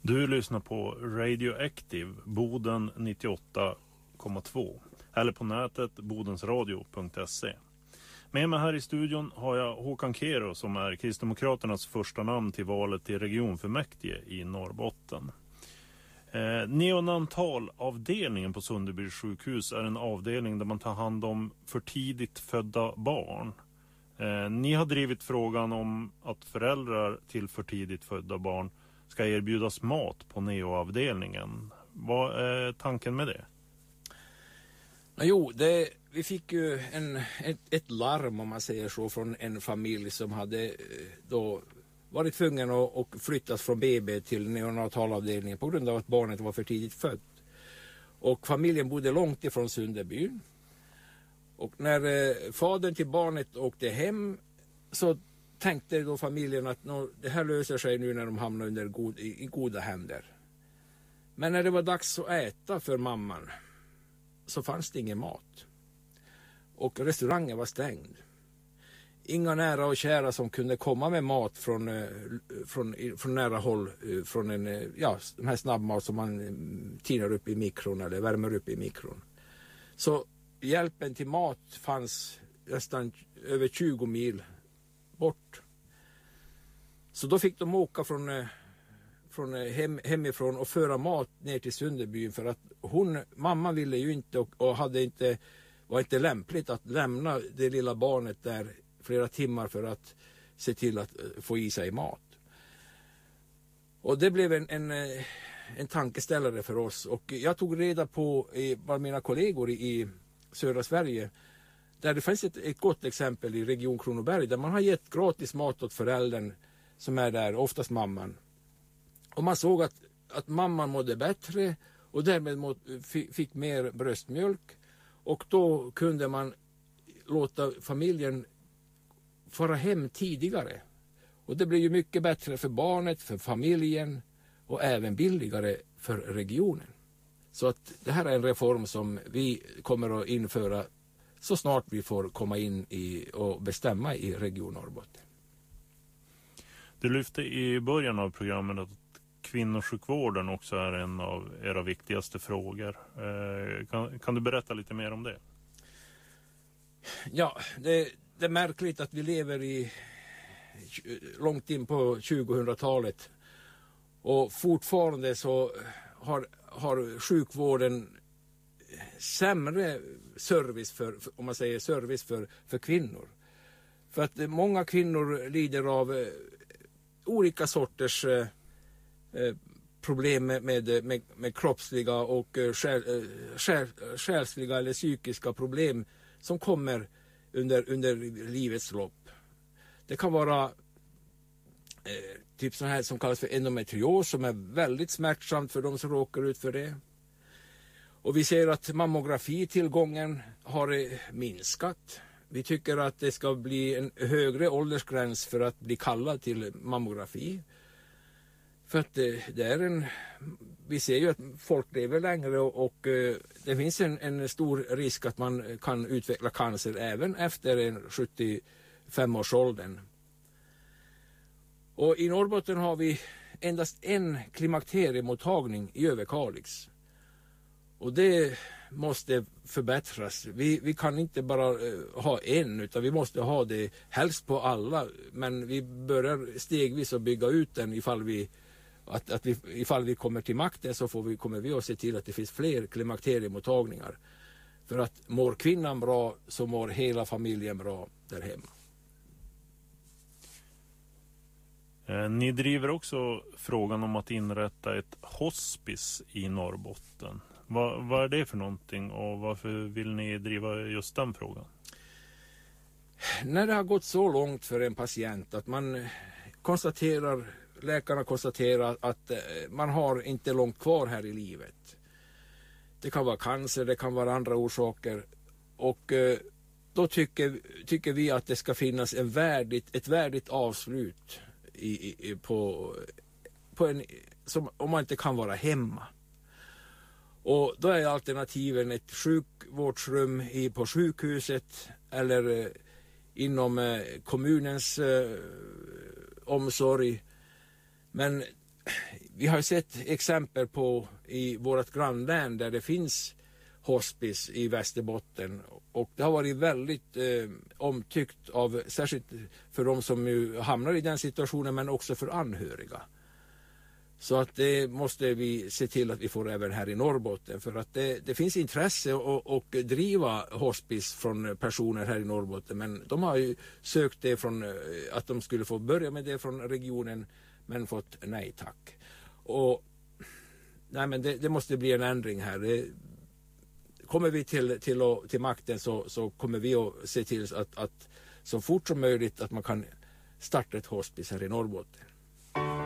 Du lyssnar på Radioactive Boden 98,2 eller på nätet bodensradio.se. Med mig här i studion har jag Håkan Kero som är Kristdemokraternas första namn till valet till regionfullmäktige i Norrbotten. Neonatalavdelningen på Sunderby sjukhus är en avdelning där man tar hand om för tidigt födda barn. Ni har drivit frågan om att föräldrar till för tidigt födda barn ska erbjudas mat på neoavdelningen. Vad är tanken med det? Jo, vi fick ju ett larm, om man säger så, från en familj som hade då varit tvungen att flyttas från BB till neonatalavdelningen på grund av att barnet var för tidigt fött. Och familjen bodde långt ifrån Sunderby. Och när fadern till barnet åkte hem så tänkte då familjen att det här löser sig nu när de hamnar i goda händer. Men när det var dags att äta för mamman så fanns det ingen mat. Och restaurangen var stängd. Inga nära och kära som kunde komma med mat från nära håll, från de här snabbmat som man tinar upp i mikron eller värmer upp i mikron. Så hjälpen till mat fanns nästan över 20 mil bort. Så då fick de åka hemifrån och föra mat ner till Sunderby, för att mamma ville ju inte och var inte lämpligt att lämna det lilla barnet där flera timmar för att se till att få i sig mat. Och det blev en tankeställare för oss, och jag tog reda på bland mina kollegor i södra Sverige där det finns ett gott exempel i Region Kronoberg där man har gett gratis mat åt föräldern som är där, oftast mamman. Och man såg att mamman mådde bättre och därmed fick mer bröstmjölk, och då kunde man låta familjen fara hem tidigare. Och det blev ju mycket bättre för barnet, för familjen och även billigare för regionen. Så att det här är en reform som vi kommer att införa så snart vi får komma in och bestämma i Region Norrbotten. Du lyfte i början av programmet att kvinnosjukvården också är en av era viktigaste frågor. Kan du berätta lite mer om det? Ja, det är märkligt att vi lever långt in på 2000-talet och fortfarande så har sjukvården sämre service för kvinnor. För att många kvinnor lider av olika sorters problem med kroppsliga och själsliga eller psykiska problem som kommer under livets lopp. Det kan vara typ sån här som kallas för endometrios, som är väldigt smärtsamt för de som råkar ut för det. Och vi ser att mammografitillgången har minskat. Vi tycker att det ska bli en högre åldersgräns för att bli kallad till mammografi. För att vi ser ju att folk lever längre och det finns en stor risk att man kan utveckla cancer även efter 75-årsåldern. Och i Norrbotten har vi endast en klimakteriemottagning i Överkalix. Och det måste förbättras. Vi kan inte bara ha en, utan vi måste ha det helst på alla. Men vi börjar stegvis att bygga ut den ifall vi kommer till makten, så kommer vi att se till att det finns fler klimakteriemottagningar. För att mår kvinnan bra så mår hela familjen bra där hemma. Ni driver också frågan om att inrätta ett hospice i Norrbotten. Vad är det för någonting och varför vill ni driva just den frågan? När det har gått så långt för en patient att läkarna konstaterar att man har inte långt kvar här i livet. Det kan vara cancer, det kan vara andra orsaker. Och då tycker vi att det ska finnas ett värdigt avslut om man inte kan vara hemma. Och då är alternativen ett sjukvårdsrum på sjukhuset eller inom kommunens omsorg. Men vi har sett exempel på i vårt grannlän där det finns hospice i Västerbotten, och det har varit väldigt omtyckt av, särskilt för de som ju hamnar i den situationen, men också för anhöriga. Så att det måste vi se till att vi får även här i Norrbotten, för att det finns intresse och driva hospice från personer här i Norrbotten, men de har ju sökt det från att de skulle få börja med det från regionen, men fått nej tack. Och nej, men det måste bli en ändring här. Kommer vi till makten så kommer vi att se till att så fort som möjligt att man kan starta ett hospice här i Norrbotten.